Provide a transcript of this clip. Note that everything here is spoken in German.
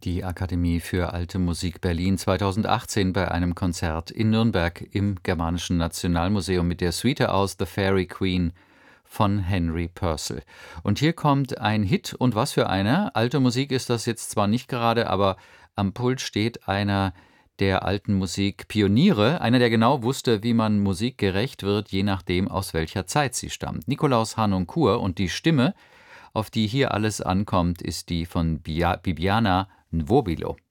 Die Akademie für Alte Musik Berlin 2018 bei einem Konzert in Nürnberg im Germanischen Nationalmuseum mit der Suite aus The Fairy Queen von Henry Purcell. Und hier kommt ein Hit, und was für einer. Alte Musik ist das jetzt zwar nicht gerade, aber am Pult steht einer der alten Musikpioniere, einer, der genau wusste, wie man musikgerecht wird, je nachdem, aus welcher Zeit sie stammt. Nikolaus Harnoncourt, und die Stimme, auf die hier alles ankommt, ist die von Bibiana Nwobilo.